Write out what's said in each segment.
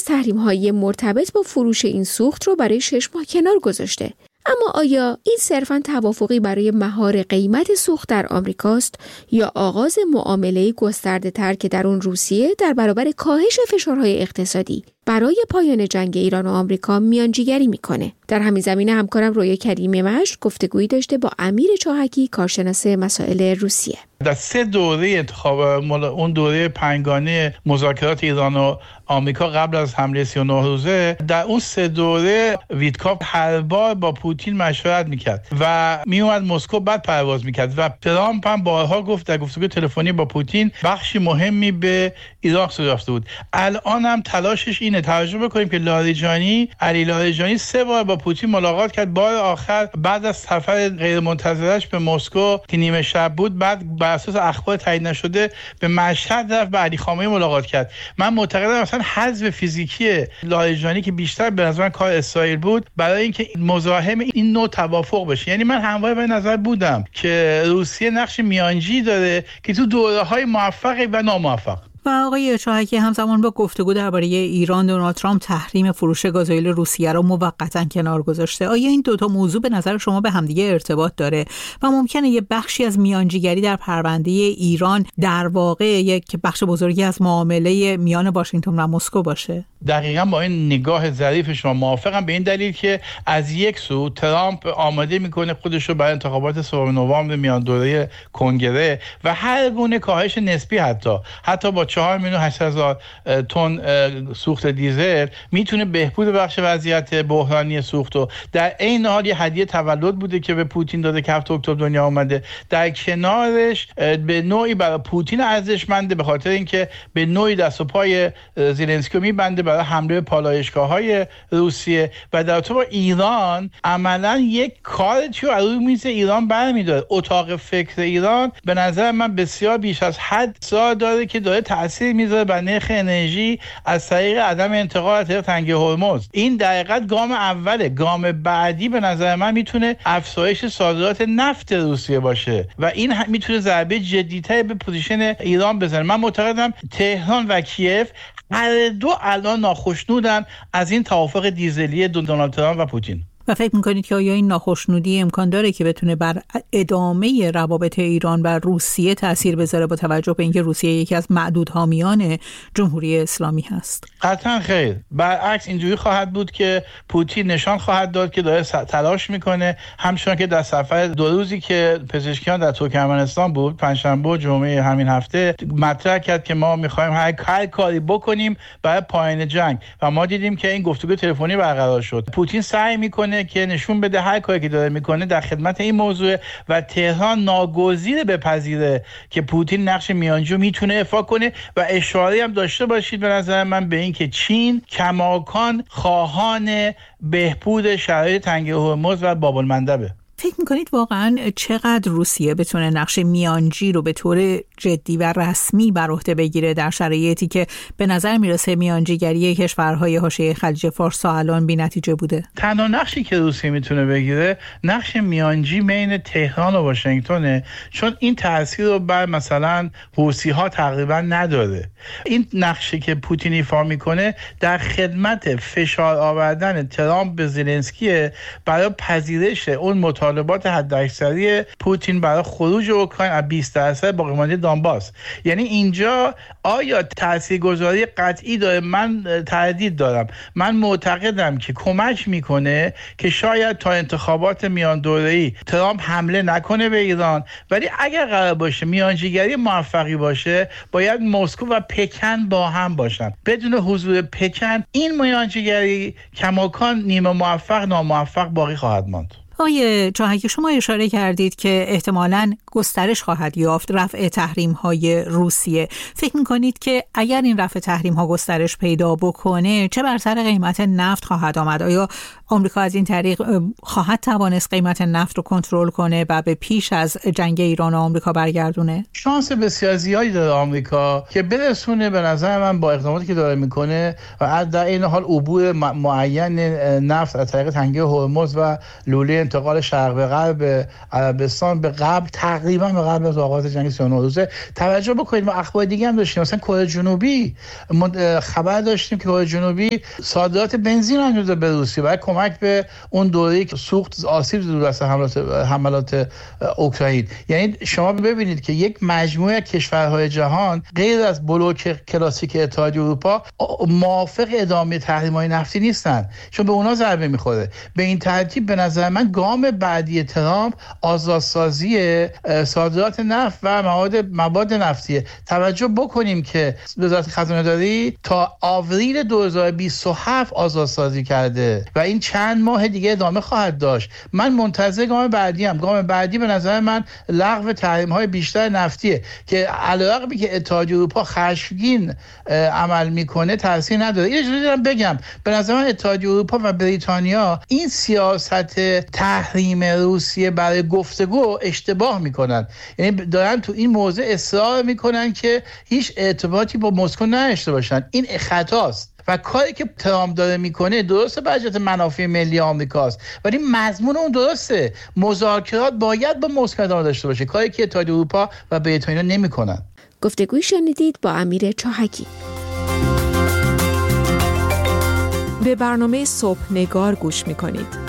از تحریم‌های مرتبط با فروش این سوخت رو برای 6 ماه کنار گذاشته. اما آیا این صرفاً توافقی برای مهار قیمت سوخت در آمریکاست یا آغاز معامله گسترده‌تر که در اون روسیه در برابر کاهش فشارهای اقتصادی برای پایان جنگ ایران و آمریکا میانجیگری میکنه؟ در همین زمینه همکارم رویا کریمی مشت گفتگویی داشته با امیر چاهکی، کارشناس مسائل روسیه. در 3 دوره انتخاب اون دوره پنجگانه مذاکرات ایران و آمریکا قبل از حمله 39 روزه، در اون 3 دوره ویتکاف هر بار با پوتین مشورت میکرد و میومد مسکو بعد پرواز میکرد و ترامپ هم بارها گفت در گفتگو تلفنی با پوتین بخشی مهمی به عراق یافته بود. الان هم تلاشش اینه. توجه بکنیم که علی لاریجانی 3 بار با پوتین ملاقات کرد. بار آخر بعد از سفر غیرمنتظرش به مسکو که نیمه شب بود، بعد بر اساس اخبار تایید نشده به مشهد رفت، به علی خامنه‌ای ملاقات کرد. من معتقدم مثلا حذف فیزیکی لاریجانی که بیشتر به نظر من کار اسرائیل بود برای اینکه مزاحم این نوع توافق بشه. یعنی من همواره به نظر بودم که روسیه نقش میانجی داره که تو دوره‌های موفق و ناموفق. و آقای چاهکی، همزمان با گفتگو درباره ایران، دونالد ترامپ تحریم فروش گازوئیل روسیه را موقتا کنار گذاشته. آیا این دوتا موضوع به نظر شما به همدیگه ارتباط داره و ممکنه یه بخشی از میانجیگری در پرونده ایران در واقع یک بخش بزرگی از معامله میان واشنگتن و مسکو باشه؟ دقیقاً با این نگاه ظریف شما موافقم، به این دلیل که از یک سو ترامپ آماده میکنه خودش رو برای انتخابات 3 نوامبر میان دوره کنگره و هر گونه کاهش نسبی حتی با 4,800,000 تن سوخت دیزل میتونه بهبود بخش وضعیت بحرانی سوخت رو. در این حال یه هدیه تولد بوده که به پوتین داده که 7 اکتبر دنیا اومده. در کنارش به نوعی برای پوتین ارزشمنده به خاطر اینکه به نوعی دست و پای زلنسکی میبنده برای حمله به پالایشگاه‌های روسیه و در تو با ایران عملاً یک کارتی رو روی میز ایران برمی‌داره. اتاق فکر ایران به نظر من بسیار بیش از حد اصرار داره که داره تأثیر میذاره بر نرخ انرژی از طریق عدم انتقال از طریق تنگه هرمز. این در حقیقت گام اوله. گام بعدی به نظر من میتونه افزایش صادرات نفت روسیه باشه و این میتونه ضربه جدی‌تری به پوزیشن ایران بزنه. من معتقدم تهران و کیف هر دو الان ناخشنودن از این توافق دیزلی دونالد ترامپ و پوتین. و فکر میکنید که آیا این ناخشنودی امکان داره که بتونه بر ادامه روابط ایران و روسیه تأثیر بذاره با توجه به اینکه روسیه یکی از معدود حامیان جمهوری اسلامی هست؟ قطعا خیر. برعکس اینجوری خواهد بود که پوتین نشان خواهد داد که داره تلاش میکنه، همچنان که در سفر 2 روزی که پزشکیان در ترکمنستان بود، پنجشنبه و جمعه همین هفته، مطرح کرد که ما میخوایم هر کاری بکنیم برای پایان جنگ و ما دیدیم که این گفتگو تلفنی برقرار شد. پوتین سعی میکنه که نشون بده هر کاری که داره میکنه در خدمت این موضوع و تهران ناگزیر بپذیره که پوتین نقش میانجی میتونه ایفا کنه و اشاره هم داشته باشید به نظر من به این که چین کماکان خواهان بهبود شرایط تنگه هرمز و باب المندبه. فکر میکنید واقعا چقدر روسیه بتونه نقش میانجی رو به طور جدی و رسمی بر عهده بگیره در شرایطی که به نظر میرسه میانجیگری کشورهای حاشیه خلیج فارس تا الان بی‌نتیجه بوده؟ تنها نقشی که روسیه میتونه بگیره نقش میانجی بین تهران و واشنگتنه، چون این تأثیر رو بر مثلا حوثی‌ها تقریبا نداره. این نقشی که پوتین ایفا میکنه در خدمت فشار آوردن ترامپ به زلنسکی برای پذیرش اون مطالبات حداکثری پوتین برای خروج اوکراین از 20% باقی مانده دانباس. یعنی اینجا آیا تاثیرگذاری قطعی داره؟ من تردید دارم. من معتقدم که کمک میکنه که شاید تا انتخابات میان دوره‌ای ترامپ حمله نکنه به ایران، ولی اگر قرار باشه میانجیگری موفقی باشه باید مسکو و پکن با هم باشن. بدون حضور پکن این میانجیگری کماکان نیمه موفق ناموفق باقی خواهد ماند. آقای چاهکی، شما اشاره کردید که احتمالاً گسترش خواهد یافت رفع تحریم‌های روسیه. فکر می‌کنید که اگر این رفع تحریم‌ها گسترش پیدا بکنه چه بر سر قیمت نفت خواهد آمد؟ آیا آمریکا از این طریق خواهد توانست قیمت نفت رو کنترل کنه و به پیش از جنگ ایران و آمریکا برگردونه؟ شانس بسیار زیادی داره آمریکا که برسونه به نظر من با اقداماتی که داره میکنه و در این حال عبور معین نفت از طریق تنگه هرمز و لوله انتقال شرق به غرب عربستان به قبل، تقریبا به قبل از آغاز جنگ 39 روزه. توجه بکنید ما اخبار دیگه هم داشتیم، مثلا کره جنوبی خبر داشتیم که کره جنوبی صادرات بنزین انجام داد به روسیه برای کمک به اون دوره‌ای که سوخت آسیب دید از حملات اوکراین. یعنی شما ببینید که یک مجموعه از کشورهای جهان غیر از بلوک کلاسیک اتحادیه اروپا موافق ادامه تحریم‌های نفتی نیستن، چون به اونا ضربه میخوره. به این ترتیب به نظر من گام بعدی ترامپ آزادسازی صادرات نفت و مواد نفتیه. توجه بکنیم که وزارت خزانه‌داری تا آوریل 2027 آزادسازی کرده و این چند ماه دیگه ادامه خواهد داشت. من منتظر گام بعدی ام. گام بعدی به نظر من لغو تحریم‌های بیشتر نفتیه که علیرغمی که اتحادیه اروپا خشمگین عمل میکنه تاثیر نداره. یه چیزی دارم بگم، به نظر من اتحادیه اروپا و بریتانیا این سیاست تحریم روسیه برای گفتگو اشتباه میکنن. یعنی دارن تو این موضوع اصرار میکنن که هیچ ارتباطی با مسکو نداشته باشن. این خطاست و کاری که ترامپ داره میکنه درسته به جهت منافع ملی آمریکاست، ولی مضمون اون درسته. مذاکرات باید با مسکو ادامه داشته باشه، کاری که اتحادیه اروپا و بریتانیا نمیکنن. گفتگوی شنیدید با امیر چاهکی. به برنامه صبح نگار گوش میکنید.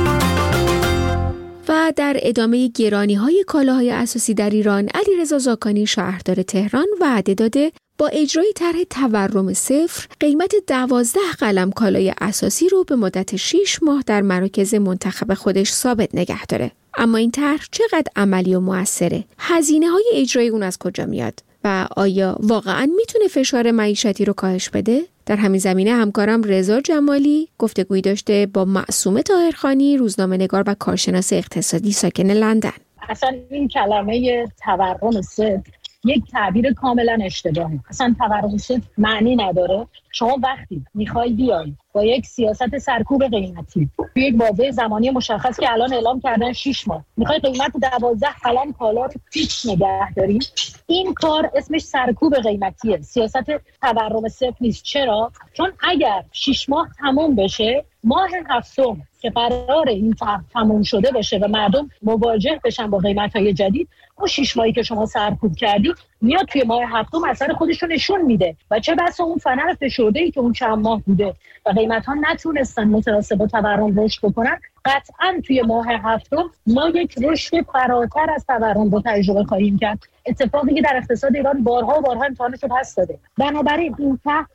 و در ادامه گرانی‌های کالاهای اساسی در ایران، علیرضا زاکانی شهردار تهران وعده داده با اجرای طرح تورم صفر قیمت 12 قلم کالای اساسی رو به مدت 6 ماه در مراکز منتخب خودش ثابت نگه داره. اما این طرح چقدر عملی و مؤثره؟ هزینه‌های اجرای اون از کجا میاد؟ و آیا واقعاً میتونه فشار معیشتی رو کاهش بده؟ در همین زمینه همکارم رضا جمالی گفتگویی داشته با معصومه طاهرخانی، روزنامه‌نگار و کارشناس اقتصادی ساکن لندن. اصلا این کلمه تورم صفر یک تعبیر کاملا اشتباهه. اصلا تورم صفر معنی نداره. شما وقتی میخوای بیای با یک سیاست سرکوب قیمتی توی یک بازه زمانی مشخص که الان اعلام کردن 6 ماه میخوای قیمت 12 قلم کالا رو فیکس نگه داری، این کار اسمش سرکوب قیمتیه، سیاست تورم صفر نیست. چرا؟ چون اگر 6 ماه تموم بشه، ماه هفتم که قرار این تموم شده بشه و مردم مواجه بشن با قیمت‌های جدید، اون 6 ماهی که شما سرکوب کردی میاد توی ماه هفتم اثر خودش رو نشون میده و چه بسا اون فنر فشرده‌ای که اون چند ماه بوده و قیمت‌ها نتونستن متناسب با تورم رشد بکنن، قطعاً توی ماه هفتم ما یک رشد فراتر از تورم رو تجربه خواهیم کرد. اتفاقی که در اقتصاد ایران بارها و بارها امتحانش رو پس داده. بنابراین این طرح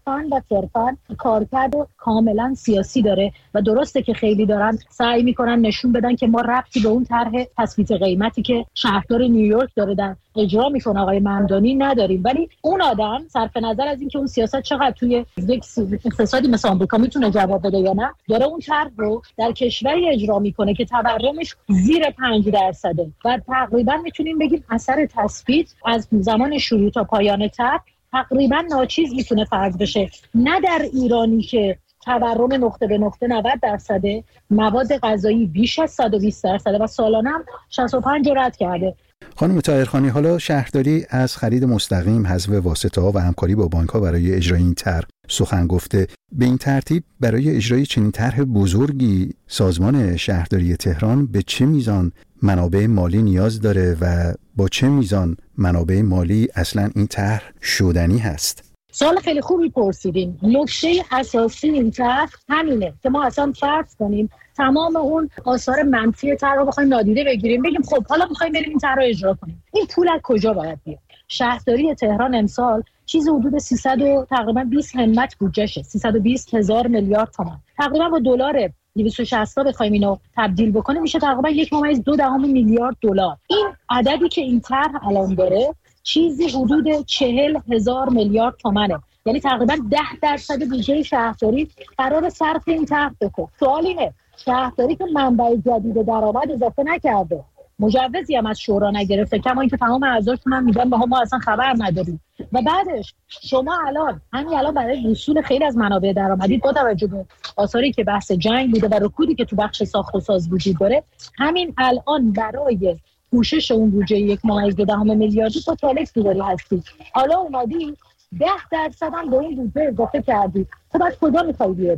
صرفاً کارکرد کاملاً سیاسی داره و درسته که خیلی دارن سعی میکنن نشون بدن که ما ربطی به اون طرح تثبیت قیمتی که شهردار نیویورک داره در اجرا میکنه آقای ممدانی نداریم، ولی اون آدم صرف نظر از اینکه اون سیاست چقدر توی یک اقتصادی مثل آمریکا میتونه جواب بده یا نه، داره اون طرح رو در کشوری اجرا میکنه که تورمش زیر 5% و تقریبا میتونیم بگیم اثر تثبیت از زمان شروع تا پایان طرح تقریبا ناچیز میتونه فرض بشه. نه در ایرانی که تورم نقطه به نقطه 90%، مواد غذایی بیش از 120% و سالانه هم 65 رد کرده. خانم طاهرخانی، حالا شهرداری از خرید مستقیم، حذف واسطه‌ها و همکاری با بانک‌ها برای اجرای این طرح سخن گفته. به این ترتیب برای اجرای چنین طرح بزرگی سازمان شهرداری تهران به چه میزان منابع مالی نیاز داره و با چه میزان منابع مالی اصلا این طرح شدنی هست؟ سوال خیلی خوبی پرسیدین. نکته اساسی این طرح همینه که ما اصلا فرض کنیم تمام اون آثار منفی طرح رو بخوایم نادیده بگیریم، بگیم خب حالا می‌خوایم بریم این طرح رو اجرا کنیم. این پول از کجا باید بیاد؟ شهرداری تهران امسال چیز حدود 300 و تقریبا 20 همت بودجهشه، 320,000 میلیارد تومان. تقریبا با دلار 260 بخوایم اینو تبدیل بکنیم میشه تقریبا 1.2 میلیارد دلار. این عددی که این طرح الان داره چیزی حدود 40,000 میلیارد تومانه. یعنی تقریبا 10% بودجه شهرداری قرار صرف این طرح بشه. سوال اینه شهرداری که منبع جدید درآمد اضافه نکرده، مجوزی هم از شورا نگرفته، کما اینکه تمام اعضاشون هم میگن ما اصلا خبر نداریم، و بعدش شما همین الان برای وصول خیلی از منابع درآمدی با توجه به آثاری که بحث جنگ بوده و رکودی که تو بخش ساخت و ساز وجود داره، همین الان برای پوشش اون بودجه 1.2 میلیاردی با تالکس داری هستی. حالا اومدی 10% هم به این بودجه اضافه کردی. خب از کجا میخوای بیاری؟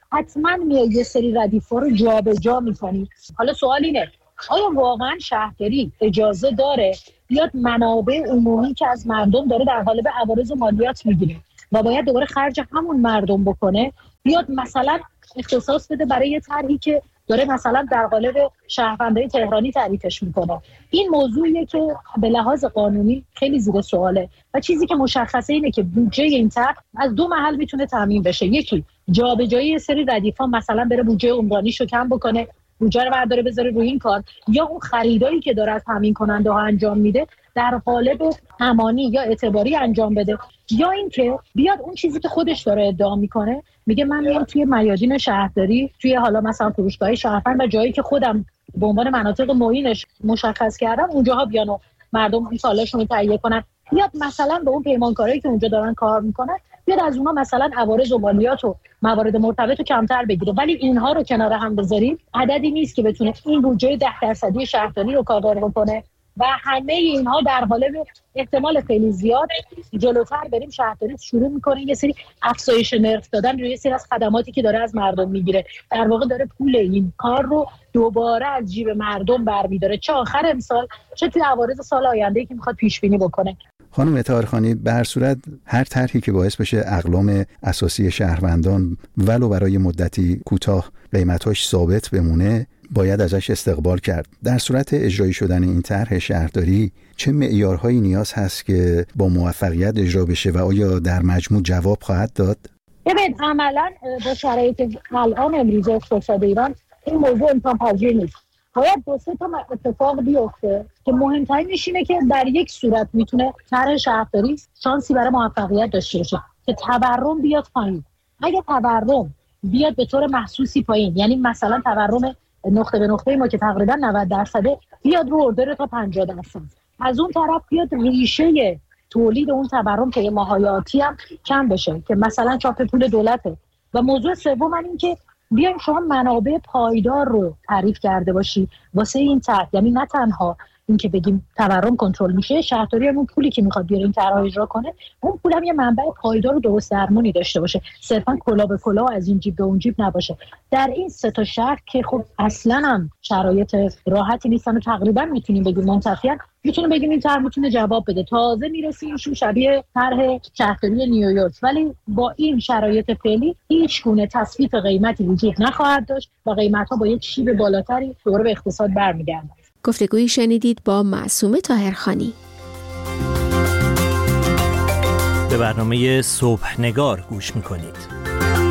حتما میای یه سری ردیف‌ها رو جابجا می‌کنی. حالا سوال اینه آیا واقعا شهرداری اجازه داره بیاد منابع عمومی که از مردم داره در قالب عوارض و مالیات میگیره و باید دوباره خرج همون مردم بکنه، بیاد مثلا اختصاص بده برای یه طرحی که داره مثلا در قالب شهروندای تهرانی تعریفش میکنه؟ این موضوعیه که به لحاظ قانونی خیلی زیر سواله و چیزی که مشخصه اینه که بودجه این طرح از دو محل میتونه تامین بشه. یکی جابجایی یه سری ردیف‌ها مثلا بره بودجه عمرانیشو کم بکنه، بودجه رو برداره بذاره روی این کار، یا اون خریدایی که داره از تامین کننده ها انجام میده در قالب امانی یا اعتباری انجام بده، یا اینکه بیاد اون چیزی که خودش داره ادعا میکنه میگه من میام توی میادین شهرداری، توی حالا مثلا فروشگاه شهروند و جایی که خودم به عنوان مناطق معینش مشخص کردم اونجاها بیان و مردم این سالاشون رو تهیه کنن، بیاد مثلا به اون پیمانکارایی که اونجا دارن کار میکنن بیاد از اونها مثلا عوارض و مالیات و موارد مرتبط رو کمتر بگیره. ولی اینها رو کنار هم بذاریم عددی نیست که بتونه این بودجه 10% شهرداری رو کاور بکنه و همه اینها در قالب احتمال خیلی زیاد جلوتر بریم شهرداری شروع میکنه یه سری افزایش نرخ دادن روی یه سری از خدماتی که داره از مردم میگیره، در واقع داره پول این کار رو دوباره از جیب مردم برمیداره، چه آخر امسال چه توی عوارض سال آینده که میخواد پیش بینی بکنه. خانم طاهرخانی، به هر صورت هر طرحی که باعث بشه اقلام اساسی شهروندان ولو برای مدتی کوتاه قیمتاش ثابت بمونه باید ازش استقبال کرد. در صورت اجرایی شدن این طرح شهرداری چه معیارهایی نیاز هست که با موفقیت اجرا بشه و آیا در مجموع جواب خواهد داد؟ ببین عملاً با شرایط الان امروز اقتصاد ایران این موضوع امکان پذیر نیست. باید دو سه تا اتفاق بیفته که مهمترینش اینه که در یک صورت میتونه طرح شهرداری شانسی برای موفقیت داشته باشه که تورم بیاد پایین. اگه تورم بیاد به طور محسوسی پایین، یعنی مثلا تورم نقطه به نقطه ما که تقریبا 90% بیاد رو اردر تا 50%، از اون طرف بیاد ریشه تولید اون تورم که ماهای آتی هم کم بشه که مثلا چاپ پول دولته. و موضوع سوم این که بیاین شما منابع پایدار رو تعریف کرده باشی واسه این طرح، یعنی نه تنها این که بگیم تورم کنترل میشه، شهرداری هم اون پولی که میخواد بیاره این طرح اجرا کنه اون پول هم یه منبع پایدار و درست درمونی داشته باشه، صرفا کلا به کلا از این جیب به اون جیب نباشه. در این سه تا شهر که خب اصلا هم شرایط راحتی نیستن و تقریبا میتونیم بگیم منتفیان، میتونیم بگیم این طرح میتونه جواب بده. تازه میرسیم شبیه طرح شهرداری نیویورک، ولی با این شرایط فعلی هیچ گونه تثبیت قیمتی وجود نخواهد داشت و قیمت‌ها با یک شیب بالاتری دوباره به اقتصاد برمیگردن. گفتگویی شنیدید با معصومه طاهرخانی. به برنامه صبحنگار گوش میکنید.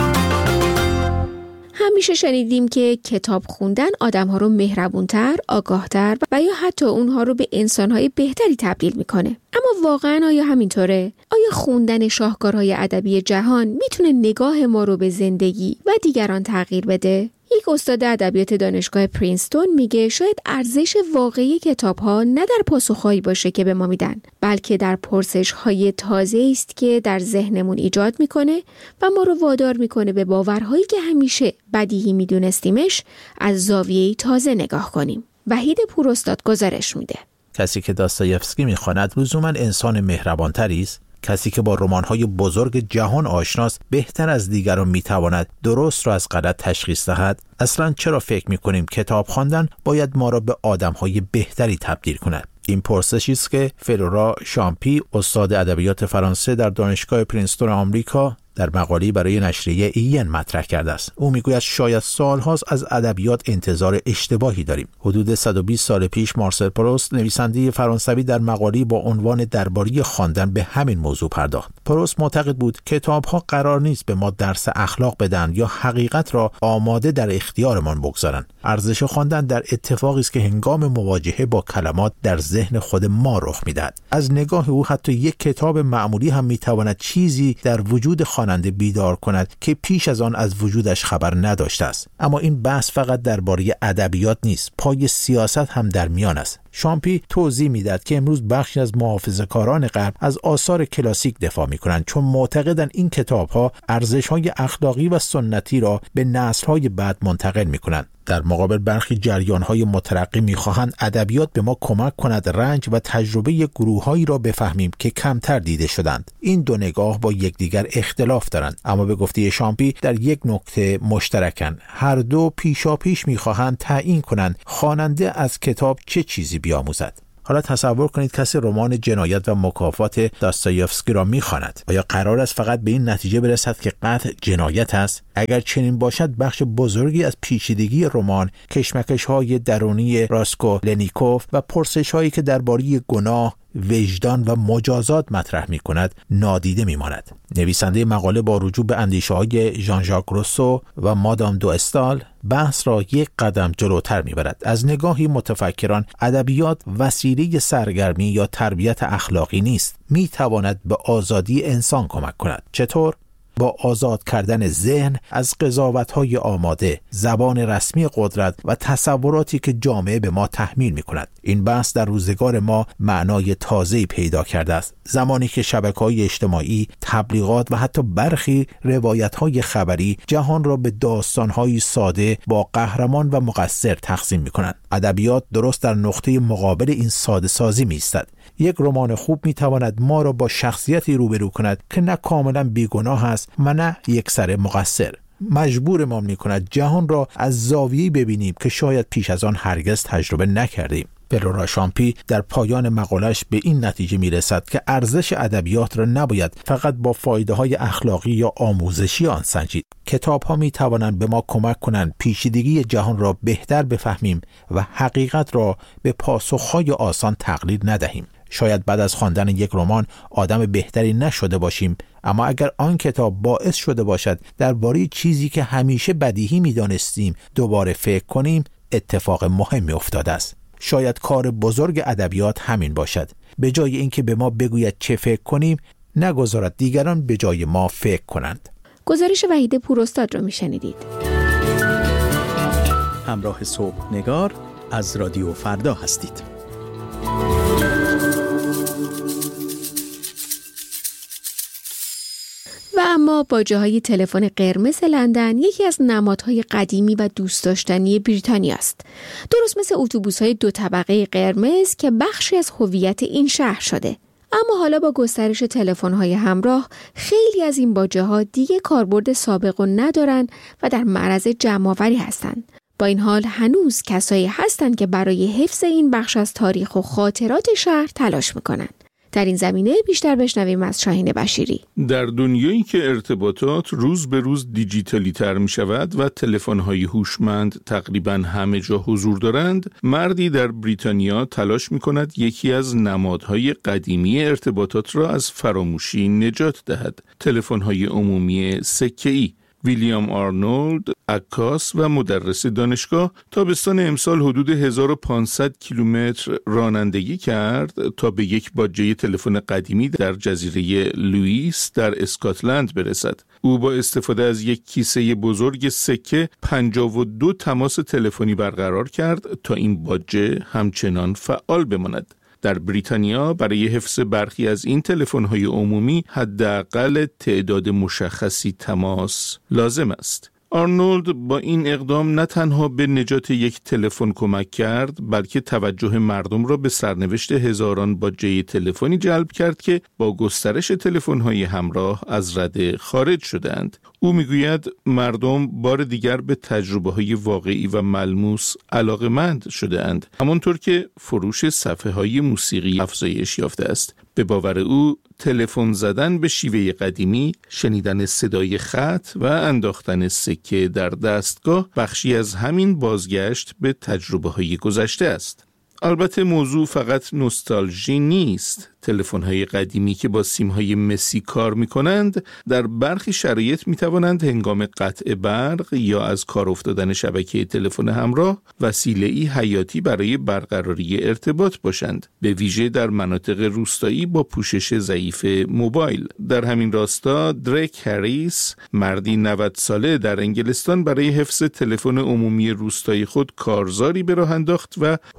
همیشه شنیدیم که کتاب خوندن آدم‌ها رو مهربون‌تر، آگاه‌تر و یا حتی اونها رو به انسان‌های بهتری تبدیل میکنه. اما واقعاً آیا همینطوره؟ آیا خوندن شاهکارهای ادبی جهان میتونه نگاه ما رو به زندگی و دیگران تغییر بده؟ یک استاد ادبیات دانشگاه پرینستون میگه شاید ارزش واقعی کتاب‌ها نه در پاسخهایی باشه که به ما میدن، بلکه در پرسش‌های تازه است که در ذهنمون ایجاد میکنه و ما رو وادار میکنه به باورهایی که همیشه بدیهی میدونستیمش از زاویه‌ای تازه نگاه کنیم. وحید پوراستاد گزارش میده. کسی که داستایفسکی میخواند لزوما انسان مهربانتری است. کسی که با رمان‌های بزرگ جهان آشناست بهتر از دیگران میتواند درست را از غلط تشخیص دهد. اصلاً چرا فکر میکنیم کتاب خواندن باید ما را به آدم‌های بهتری تبدیل کند؟ این پرسشی است که فلورا شامپی، استاد ادبیات فرانسه در دانشگاه پرینستون آمریکا، در مقاله‌ای برای نشریه این مطرح کرده است. او میگوید شاید سال‌هاست از ادبیات انتظار اشتباهی داریم. حدود 120 سال پیش مارسل پروست، نویسنده فرانسوی، در مقاله‌ای با عنوان درباره خواندن به همین موضوع پرداخت. پروست معتقد بود کتاب‌ها قرار نیست به ما درس اخلاق بدن یا حقیقت را آماده در اختیارمان بگذارند. ارزش خواندن در اتفاقی است که هنگام مواجهه با کلمات در ذهن خود ما رخ می‌دهد. از نگاه او حتی یک کتاب معمولی هم می‌تواند چیزی در وجود خواننده بیدار کند که پیش از آن از وجودش خبر نداشته است. اما این بحث فقط درباره ادبیات نیست، پای سیاست هم در میان است. شامپی توضیح میداد که امروز بخشی از محافظه‌کاران غرب از آثار کلاسیک دفاع میکنند، چون معتقدند این کتاب‌ها ارزش‌های اخلاقی و سنتی را به نسل‌های بعد منتقل میکنند. در مقابل برخی جریان‌های مترقی می‌خواهند ادبیات به ما کمک کند رنج و تجربه گروه‌هایی را بفهمیم که کمتر دیده شدند. این دو نگاه با یکدیگر اختلاف دارند، اما به گفته شامپی در یک نکته مشترکند. هر دو پیشاپیش می‌خواهند تعیین کنند خواننده از کتاب چه چیزی بیاموزد. حالا تصور کنید کسی رمان جنایت و مکافات داستایوفسکی را می‌خواند. آیا قرار است فقط به این نتیجه برسد که قتل جنایت است؟ اگر چنین باشد، بخش بزرگی از پیچیدگی رمان، کشمکش‌های درونی راسکولنیکوف و پرسش‌هایی که درباره گناه، وجدان و مجازات مطرح می‌کند نادیده می‌ماند. نویسنده مقاله با رجوع به اندیشه‌های ژان ژاک روسو و مادام دو استال بحث را یک قدم جلوتر می‌برد. از نگاهی متفکران، ادبیات وسیله سرگرمی یا تربیت اخلاقی نیست، می‌تواند به آزادی انسان کمک کند. چطور؟ با آزاد کردن ذهن از قضاوت‌های آماده، زبان رسمی قدرت و تصوراتی که جامعه به ما تحمیل می‌کند. این بحث در روزگار ما معنای تازه‌ای پیدا کرده است، زمانی که شبکه‌های اجتماعی، تبلیغات و حتی برخی روایت‌های خبری جهان را به داستان‌های ساده با قهرمان و مقصر تقسیم می‌کنند. ادبیات درست در نقطه مقابل این ساده‌سازی می‌ایستد. یک رمان خوب می‌تواند ما را با شخصیتی روبرو کند که نه کاملا بیگناه است و نه یکسره مقصر. مجبورمان می‌کند جهان را از زاویه‌ای ببینیم که شاید پیش از آن هرگز تجربه نکردیم. پلورا شامپی در پایان مقالش به این نتیجه می‌رسد که ارزش ادبیات را نباید فقط با فایده‌های اخلاقی یا آموزشی آن سنجید. کتاب‌ها می‌توانند به ما کمک کنند پیچیدگی جهان را بهتر بفهمیم و حقیقت را به پاسخ‌های آسان تقلید ندهیم. شاید بعد از خواندن یک رمان آدم بهتری نشده باشیم، اما اگر آن کتاب باعث شده باشد درباره چیزی که همیشه بدیهی می‌دانستیم دوباره فکر کنیم، اتفاق مهمی افتاده است. شاید کار بزرگ ادبیات همین باشد. به جای اینکه به ما بگوید چه فکر کنیم، نگذارد دیگران به جای ما فکر کنند. گزارش وحید پوراستاد را میشنیدید. همراه صبحنگار از رادیو فردا هستید. و اما باجه‌های تلفن قرمز لندن یکی از نمادهای قدیمی و دوست داشتنی بریتانیا است. درست مثل اتوبوس‌های 2 طبقه قرمز که بخشی از هویت این شهر شده. اما حالا با گسترش تلفن‌های همراه خیلی از این باجه‌ها دیگه کاربرد سابق ندارن و در معرض جمع‌آوری هستن. با این حال هنوز کسایی هستن که برای حفظ این بخش از تاریخ و خاطرات شهر تلاش میکنن. در این زمینه بیشتر بشنویم از شاهین بشیری. در دنیایی که ارتباطات روز به روز دیجیتالی تر می شود و تلفن‌های هوشمند تقریباً همه جا حضور دارند، مردی در بریتانیا تلاش می کند یکی از نمادهای قدیمی ارتباطات را از فراموشی نجات دهد: تلفن‌های عمومی سکه‌ای. ویلیام آرنولد، عکاس و مدرس دانشگاه، تابستان امسال حدود 1500 کیلومتر رانندگی کرد تا به یک باجه تلفن قدیمی در جزیره لوئیس در اسکاتلند برسد. او با استفاده از یک کیسه بزرگ سکه 52 تماس تلفنی برقرار کرد تا این باجه همچنان فعال بماند. در بریتانیا برای حفظ برخی از این تلفن‌های عمومی حداقل تعداد مشخصی تماس لازم است. آرنولد با این اقدام نه تنها به نجات یک تلفن کمک کرد، بلکه توجه مردم را به سرنوشت هزاران باجه تلفنی جلب کرد که با گسترش تلفن‌های همراه از رده خارج شدند. او میگوید مردم بار دیگر به تجربه‌های واقعی و ملموس علاقه‌مند شده‌اند، همانطور که فروش صفحه‌های موسیقی افزایش یافته است. به باور او تلفن زدن به شیوه قدیمی، شنیدن صدای خط و انداختن سکه در دستگاه بخشی از همین بازگشت به تجربه‌های گذشته است. البته موضوع فقط نوستالژی نیست. تلفن‌های قدیمی که با سیم‌های مسی کار می‌کنند، در برخی شرایط می‌توانند هنگام قطع برق یا از کار افتادن شبکه تلفن همراه وسیله‌ای حیاتی برای برقراری ارتباط باشند، به ویژه در مناطق روستایی با پوشش ضعیف موبایل. در همین راستا دریک هریس، مردی 90 ساله در انگلستان، برای حفظ تلفن عمومی روستایی خود کارزاری به راه انداخت و حدود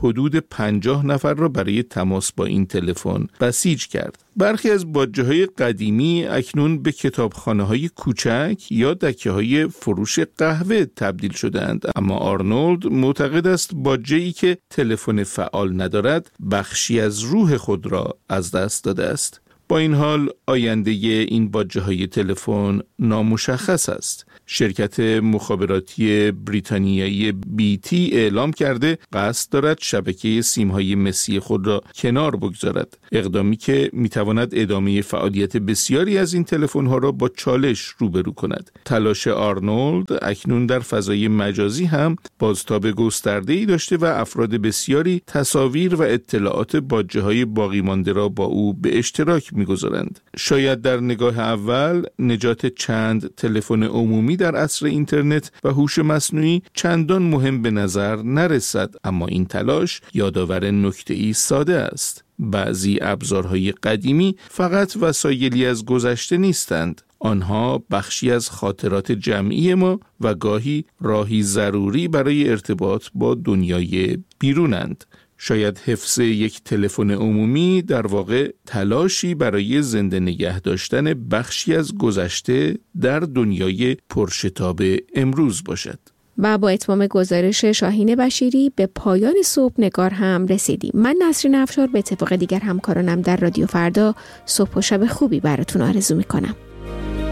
50 نفر را برای تماس با این تلفن بسیج کرد. برخی از باجه‌های قدیمی اکنون به کتابخانه‌های کوچک یا دکه‌های فروش قهوه تبدیل شده‌اند، اما آرنولد معتقد است باجه‌ای که تلفن فعال ندارد بخشی از روح خود را از دست داده است. با این حال آینده این باجه‌های تلفن نامشخص است. شرکت مخابراتی بریتانیایی BT اعلام کرده قصد دارد شبکه سیم‌های مسی خود را کنار بگذارد، اقدامی که می‌تواند ادامه فعالیت بسیاری از این تلفن‌ها را با چالش روبرو کند. تلاش آرنولد اکنون در فضای مجازی هم بازتاب گسترده‌ای داشته و افراد بسیاری تصاویر و اطلاعات باجه‌های باقی مانده را با او به اشتراک می‌گذارند. شاید در نگاه اول نجات چند تلفن عمومی در عصر اینترنت و هوش مصنوعی چندان مهم به نظر نرسد، اما این تلاش یادآور نکته‌ای ساده است. بعضی ابزارهای قدیمی فقط وسایلی از گذشته نیستند. آنها بخشی از خاطرات جمعی ما و گاهی راهی ضروری برای ارتباط با دنیای بیرونند. شاید حفظ یک تلفن عمومی در واقع تلاشی برای زنده نگه داشتن بخشی از گذشته در دنیای پرشتاب امروز باشد. و با اتمام گزارش شاهین بشیری به پایان صبح نگار هم رسیدیم. من نسرین افشار به اتفاق دیگر همکارانم در رادیو فردا صبح و شب خوبی براتون آرزو میکنم.